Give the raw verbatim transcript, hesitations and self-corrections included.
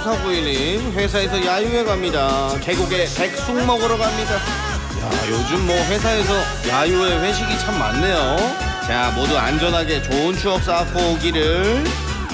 생각하고 있는 회사에서 야유회 갑니다. 계곡에 백숙 먹으러 갑니다. 야, 요즘 뭐 회사에서 야유회 회식이 참 많네요. 자, 모두 안전하게 좋은 추억 쌓고 오기를.